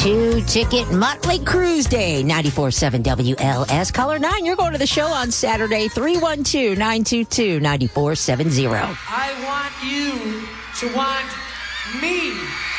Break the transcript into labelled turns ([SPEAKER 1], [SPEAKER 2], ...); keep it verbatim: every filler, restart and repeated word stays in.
[SPEAKER 1] Two-ticket Motley Cruise Day, ninety-four point seven W L S. Caller nine, you're going to the show on Saturday, three one two, nine two two, nine four seven zero.
[SPEAKER 2] I want you to want me.